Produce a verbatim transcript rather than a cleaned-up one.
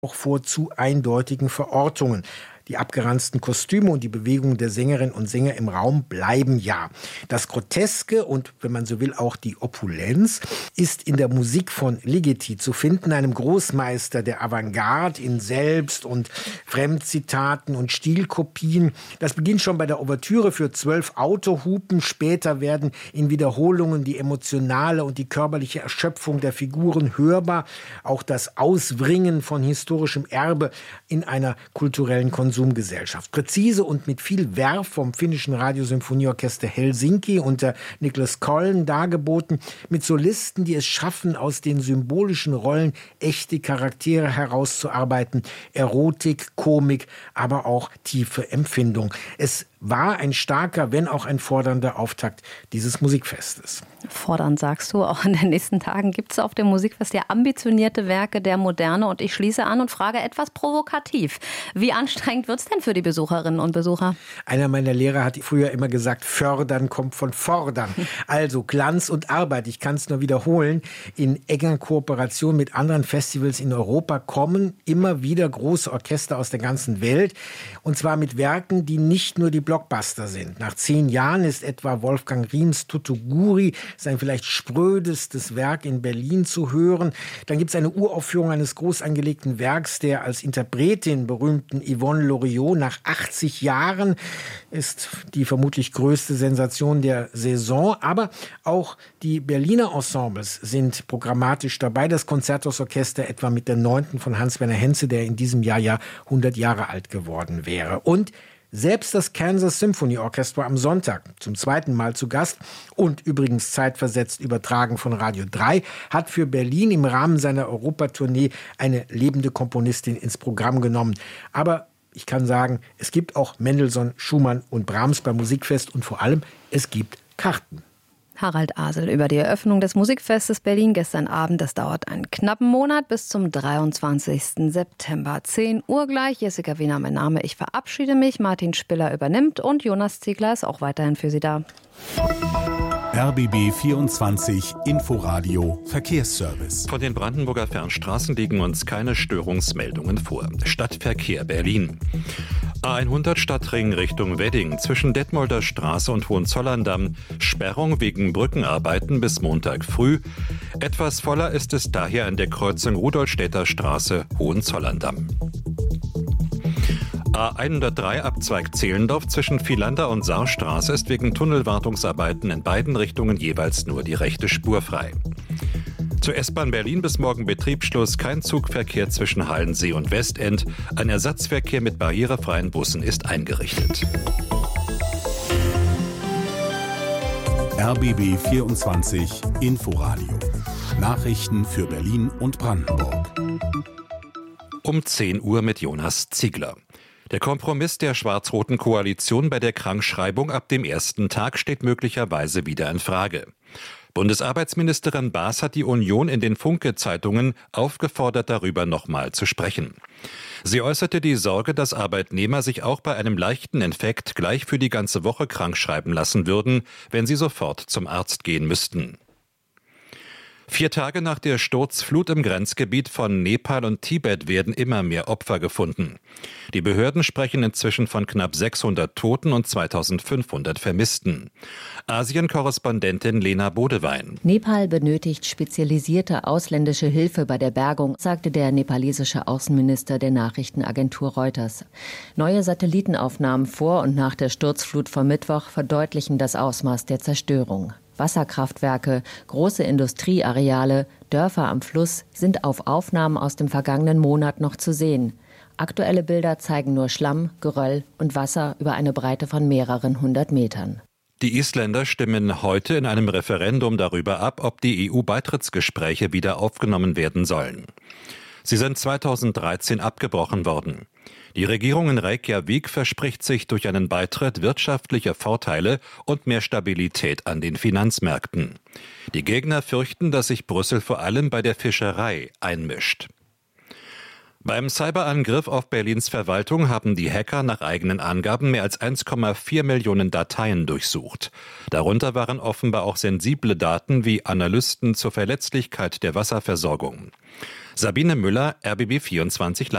auch vor zu eindeutigen Verortungen. Die abgeranzten Kostüme und die Bewegungen der Sängerinnen und Sänger im Raum bleiben ja. Das Groteske und, wenn man so will, auch die Opulenz ist in der Musik von Ligeti zu finden, einem Großmeister der Avantgarde in Selbst- und Fremdzitaten und Stilkopien. Das beginnt schon bei der Ouvertüre für zwölf Autohupen. Später werden in Wiederholungen die emotionale und die körperliche Erschöpfung der Figuren hörbar. Auch das Auswringen von historischem Erbe in einer kulturellen Konsumgesellschaft. Präzise und mit viel Werf vom finnischen Radiosymphonieorchester Helsinki unter Niklas Kollen dargeboten, mit Solisten, die es schaffen, aus den symbolischen Rollen echte Charaktere herauszuarbeiten, Erotik, Komik, aber auch tiefe Empfindung. Es war ein starker, wenn auch ein fordernder Auftakt dieses Musikfestes. Fordernd sagst du, auch in den nächsten Tagen gibt es auf dem Musikfest ja ambitionierte Werke der Moderne und ich schließe an und frage etwas provokativ. Wie anstrengend wird es denn für die Besucherinnen und Besucher? Einer meiner Lehrer hat früher immer gesagt, fördern kommt von fordern. Also Glanz und Arbeit, ich kann es nur wiederholen, in enger Kooperation mit anderen Festivals in Europa kommen immer wieder große Orchester aus der ganzen Welt und zwar mit Werken, die nicht nur die Blockbuster sind. Nach zehn Jahren ist etwa Wolfgang Riems Tutuguri, sein vielleicht sprödestes Werk in Berlin zu hören. Dann gibt es eine Uraufführung eines groß angelegten Werks der als Interpretin berühmten Yvonne Loriot. Nach achtzig Jahren ist die vermutlich größte Sensation der Saison. Aber auch die Berliner Ensembles sind programmatisch dabei. Das Konzerthausorchester etwa mit der neunten von Hans-Werner Henze, der in diesem Jahr ja hundert Jahre alt geworden wäre. Und selbst das Kansas Symphony Orchestra am Sonntag, zum zweiten Mal zu Gast und übrigens zeitversetzt übertragen von Radio drei, hat für Berlin im Rahmen seiner Europatournee eine lebende Komponistin ins Programm genommen. Aber ich kann sagen, es gibt auch Mendelssohn, Schumann und Brahms beim Musikfest und vor allem, es gibt Karten. Harald Asel über die Eröffnung des Musikfestes Berlin gestern Abend. Das dauert einen knappen Monat bis zum dreiundzwanzigsten September. zehn Uhr gleich. Jessica Wiener, mein Name. Ich verabschiede mich. Martin Spiller übernimmt und Jonas Ziegler ist auch weiterhin für Sie da. R B B vierundzwanzig Inforadio Verkehrsservice. Von den Brandenburger Fernstraßen liegen uns keine Störungsmeldungen vor. Stadtverkehr Berlin. A hundert Stadtring Richtung Wedding zwischen Detmolder Straße und Hohenzollern-Damm. Sperrung wegen Brückenarbeiten bis Montag früh. Etwas voller ist es daher an der Kreuzung Rudolstädter Straße, Hohenzollern-Damm. A hundertdrei Abzweig Zehlendorf zwischen Vielander und Saarstraße ist wegen Tunnelwartungsarbeiten in beiden Richtungen jeweils nur die rechte Spur frei. Zur S-Bahn Berlin bis morgen Betriebsschluss, kein Zugverkehr zwischen Hallensee und Westend. Ein Ersatzverkehr mit barrierefreien Bussen ist eingerichtet. R B B vierundzwanzig Inforadio. Nachrichten für Berlin und Brandenburg. Um zehn Uhr mit Jonas Ziegler. Der Kompromiss der schwarz-roten Koalition bei der Krankschreibung ab dem ersten Tag steht möglicherweise wieder in Frage. Bundesarbeitsministerin Baas hat die Union in den Funke-Zeitungen aufgefordert, darüber nochmal zu sprechen. Sie äußerte die Sorge, dass Arbeitnehmer sich auch bei einem leichten Infekt gleich für die ganze Woche krankschreiben lassen würden, wenn sie sofort zum Arzt gehen müssten. Vier Tage nach der Sturzflut im Grenzgebiet von Nepal und Tibet werden immer mehr Opfer gefunden. Die Behörden sprechen inzwischen von knapp sechshundert Toten und zweitausendfünfhundert Vermissten. Asien-Korrespondentin Lena Bodewein. Nepal benötigt spezialisierte ausländische Hilfe bei der Bergung, sagte der nepalesische Außenminister der Nachrichtenagentur Reuters. Neue Satellitenaufnahmen vor und nach der Sturzflut vom Mittwoch verdeutlichen das Ausmaß der Zerstörung. Wasserkraftwerke, große Industrieareale, Dörfer am Fluss sind auf Aufnahmen aus dem vergangenen Monat noch zu sehen. Aktuelle Bilder zeigen nur Schlamm, Geröll und Wasser über eine Breite von mehreren hundert Metern. Die Isländer stimmen heute in einem Referendum darüber ab, ob die E U-Beitrittsgespräche wieder aufgenommen werden sollen. Sie sind zweitausenddreizehn abgebrochen worden. Die Regierung in Reykjavik verspricht sich durch einen Beitritt wirtschaftliche Vorteile und mehr Stabilität an den Finanzmärkten. Die Gegner fürchten, dass sich Brüssel vor allem bei der Fischerei einmischt. Beim Cyberangriff auf Berlins Verwaltung haben die Hacker nach eigenen Angaben mehr als eins Komma vier Millionen Dateien durchsucht. Darunter waren offenbar auch sensible Daten wie Analysten zur Verletzlichkeit der Wasserversorgung. Sabine Müller, R B B vierundzwanzig